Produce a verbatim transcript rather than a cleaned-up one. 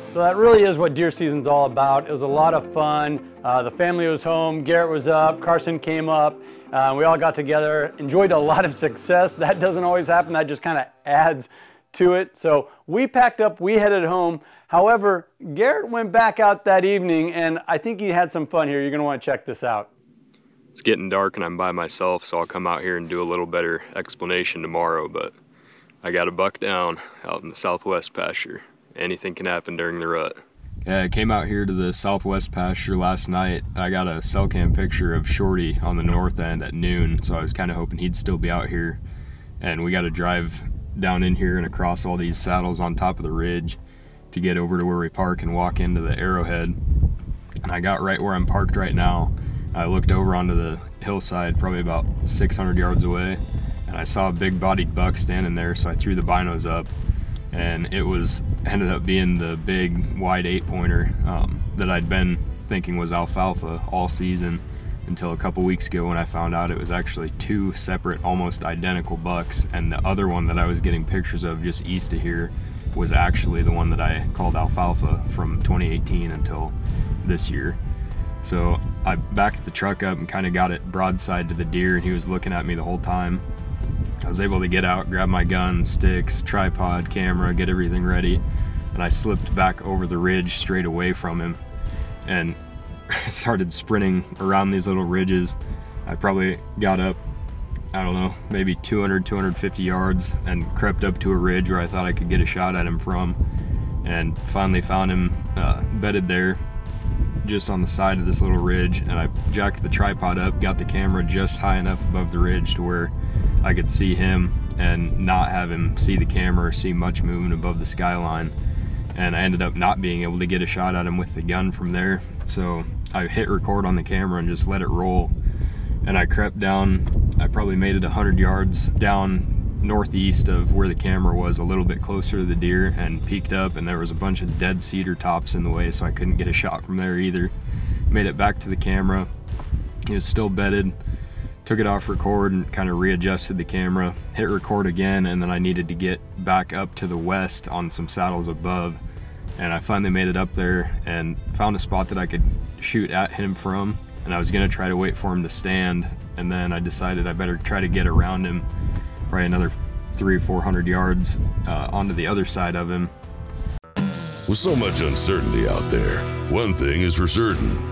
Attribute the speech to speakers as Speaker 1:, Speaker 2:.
Speaker 1: So that really is what deer season's all about. It was a lot of fun. Uh, the family was home, Garrett was up, Carson came up. Uh, we all got together, enjoyed a lot of success. That doesn't always happen, that just kind of adds to it. So we packed up, we headed home. However, Garrett went back out that evening and I think he had some fun here. You're gonna wanna check this out.
Speaker 2: It's getting dark and I'm by myself, so I'll come out here and do a little better explanation tomorrow, but I got a buck down out in the southwest pasture. Anything can happen during the rut. Yeah, I came out here to the southwest pasture last night. I got a cell cam picture of Shorty on the north end at noon, so I was kind of hoping he'd still be out here. And we got to drive down in here and across all these saddles on top of the ridge to get over to where we park and walk into the arrowhead. And I got right where I'm parked right now. I looked over onto the hillside, probably about six hundred yards away, and I saw a big-bodied buck standing there, so I threw the binos up. And it was ended up being the big wide eight pointer um, that I'd been thinking was alfalfa all season until a couple weeks ago when I found out it was actually two separate almost identical bucks, and the other one that I was getting pictures of just east of here was actually the one that I called alfalfa from twenty eighteen until this year. So I backed the truck up and kind of got it broadside to the deer, and he was looking at me the whole time. I was able to get out, grab my gun, sticks, tripod, camera, get everything ready, and I slipped back over the ridge straight away from him and started sprinting around these little ridges. I probably got up, I don't know, maybe two hundred, two hundred fifty yards and crept up to a ridge where I thought I could get a shot at him from, and finally found him uh, bedded there just on the side of this little ridge. And I jacked the tripod up, got the camera just high enough above the ridge to where I could see him and not have him see the camera or see much movement above the skyline. And I ended up not being able to get a shot at him with the gun from there. So I hit record on the camera and just let it roll. And I crept down, I probably made it one hundred yards down northeast of where the camera was, a little bit closer to the deer, and peeked up, and there was a bunch of dead cedar tops in the way, so I couldn't get a shot from there either. Made it back to the camera. He was still bedded. Took it off record and kind of readjusted the camera, hit record again, and then I needed to get back up to the west on some saddles above. And I finally made it up there and found a spot that I could shoot at him from, and I was gonna try to wait for him to stand, and then I decided I better try to get around him, probably another three or four hundred yards uh, onto the other side of him.
Speaker 3: With so much uncertainty out there, one thing is for certain: